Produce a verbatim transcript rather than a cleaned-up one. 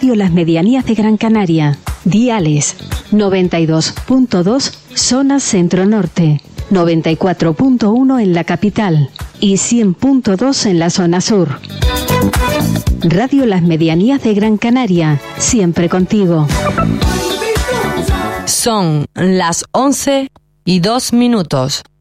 Radio Las Medianías de Gran Canaria. Diales noventa y dos punto dos zona centro-norte, noventa y cuatro punto uno en la capital y cien punto dos en la zona sur. Radio Las Medianías de Gran Canaria, siempre contigo. Son las once y dos minutos.